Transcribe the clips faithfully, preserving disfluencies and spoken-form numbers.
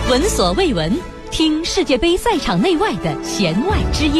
闻所未闻，听世界杯赛场内外的弦外之音。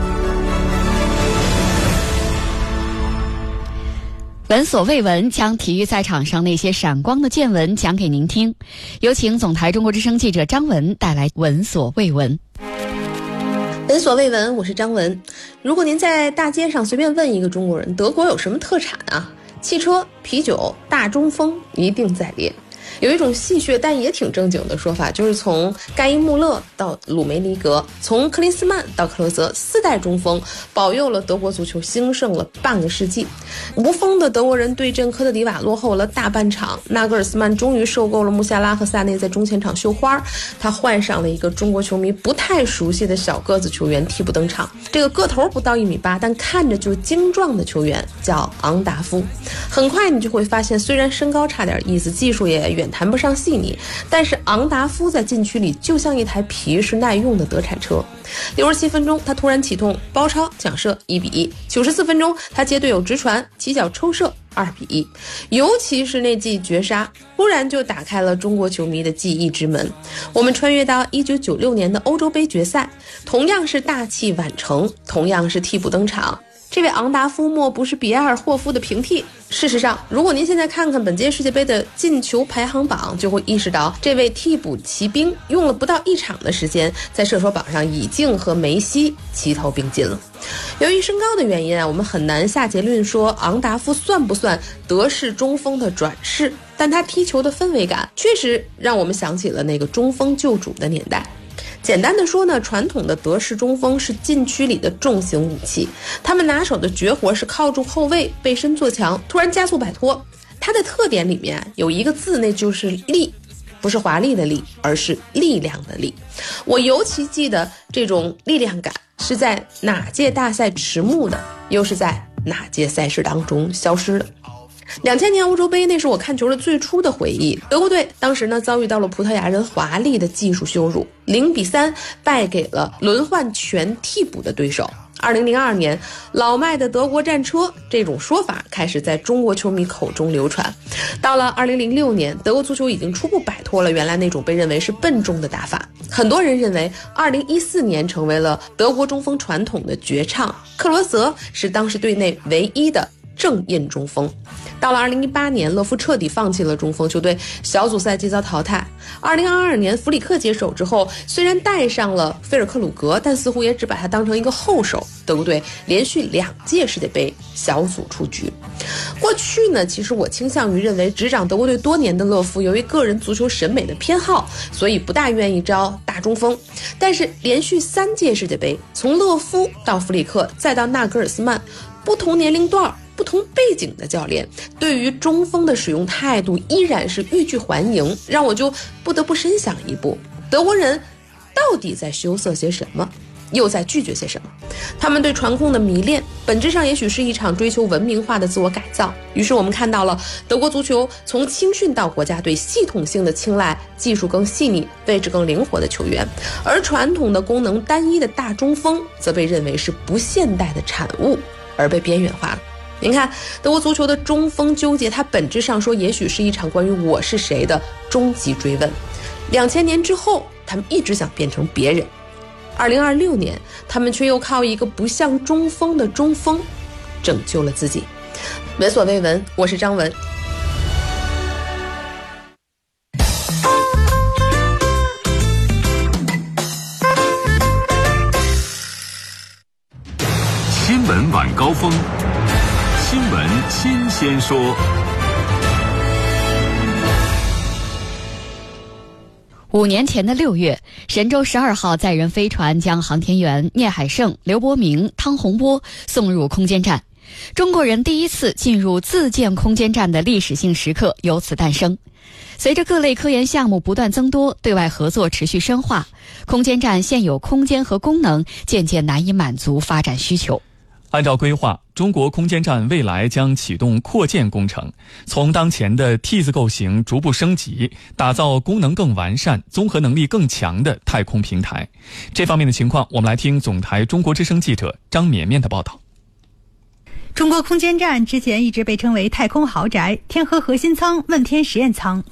闻所未闻，将体育赛场上那些闪光的见闻讲给您听。有请总台中国之声记者张文带来闻所未闻。 闻所未闻，我是张文。如果您在大街上随便问一个中国人，德国有什么特产啊？汽车、啤酒、大中锋一定在列。有一种戏谑但也挺正经的说法，就是从盖伊穆勒到鲁梅尼格，从克林斯曼到克罗泽，四代中锋保佑了德国足球兴盛了半个世纪。无锋的德国人对阵科特迪瓦落后了大半场，纳格尔斯曼终于受够了穆夏拉和萨内在中前场绣花，他换上了一个中国球迷不太熟悉的小个子球员替补登场。这个个头不到一米八，但看着就精壮的球员叫昂达夫。很快你就会发现，虽然身高差点意思，技术也远谈不上细腻，但是昂达夫在禁区里就像一台皮实耐用的德产车。六十七分钟，他突然启动包抄抢射一比一。九十四分钟，他接队友直传起脚抽射二比一。尤其是那记绝杀，忽然就打开了中国球迷的记忆之门。我们穿越到一九九六年的欧洲杯决赛，同样是大器晚成，同样是替补登场。这位昂达夫莫不是比埃尔霍夫的平替。事实上，如果您现在看看本届世界杯的进球排行榜，就会意识到这位替补骑兵用了不到一场的时间，在射手榜上已经和梅西齐头并进了。由于身高的原因啊，我们很难下结论说昂达夫算不算德式中锋的转世，但他踢球的氛围感确实让我们想起了那个中锋救主的年代。简单的说呢，传统的德式中锋是禁区里的重型武器，他们拿手的绝活是靠住后卫，背身做强，突然加速摆脱。它的特点里面有一个字，那就是力，不是华丽的力，而是力量的力。我尤其记得这种力量感是在哪届大赛迟暮的，又是在哪届赛事当中消失的。两千年欧洲杯，那是我看球的最初的回忆。德国队当时呢遭遇到了葡萄牙人华丽的技术羞辱，零比三败给了轮换全替补的对手。二零零二年，老迈的德国战车这种说法开始在中国球迷口中流传。到了二零零六年，德国足球已经初步摆脱了原来那种被认为是笨重的打法。很多人认为二零一四年成为了德国中锋传统的绝唱，克罗泽是当时队内唯一的正印中锋。到了二零一八年，勒夫彻底放弃了中锋，球队小组赛即遭淘汰。二零二二年，弗里克接手之后，虽然带上了菲尔克鲁格，但似乎也只把他当成一个后手。德国队连续两届世界杯小组出局。过去呢，其实我倾向于认为，执掌德国队多年的勒夫，由于个人足球审美的偏好，所以不大愿意招大中锋。但是连续三届世界杯，从勒夫到弗里克，再到纳格尔斯曼，不同年龄段不同背景的教练对于中锋的使用态度依然是欲拒还迎，让我就不得不深想一步，德国人到底在羞涩些什么，又在拒绝些什么？他们对传控的迷恋，本质上也许是一场追求文明化的自我改造。于是我们看到了德国足球从青训到国家队系统性的青睐技术更细腻、位置更灵活的球员，而传统的功能单一的大中锋则被认为是不现代的产物，而被边缘化了。您看，德国足球的中锋纠结，它本质上说也许是一场关于我是谁的终极追问。两千年之后，他们一直想变成别人。二零二六年，他们却又靠一个不像中锋的中锋拯救了自己。闻所未闻，我是张文。 新闻晚高峰，新闻新鲜说。 五年前的六月，神舟十二号载人飞船将航天员聂海胜、刘伯明、汤洪波送入空间站，中国人第一次进入自建空间站的历史性时刻由此诞生。随着各类科研项目不断增多，对外合作持续深化，空间站现有空间和功能渐渐难以满足发展需求。 按照规划，中国空间站未来将启动扩建工程，从当前的 T 字构型逐步升级，打造功能更完善、综合能力更强的太空平台。这方面的情况，我们来听总台中国之声记者张绵绵的报道。 中国空间站之前一直被称为太空豪宅，天河核心舱、问天实验舱